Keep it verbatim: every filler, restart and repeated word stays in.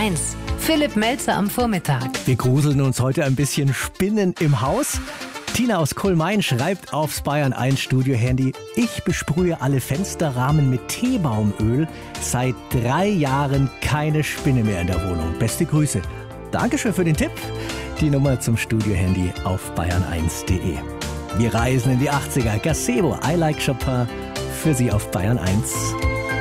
eins. Philipp Melzer am Vormittag. Wir gruseln uns heute ein bisschen Spinnen im Haus. Tina aus Kohlmain schreibt aufs Bayern eins Studio-Handy: Ich besprühe alle Fensterrahmen mit Teebaumöl. Seit drei Jahren keine Spinne mehr in der Wohnung. Beste Grüße. Dankeschön für den Tipp. Die Nummer zum Studio-Handy auf bayern eins punkt de. Wir reisen in die achtziger. Gazebo, I Like Chopin, für Sie auf Bayern eins.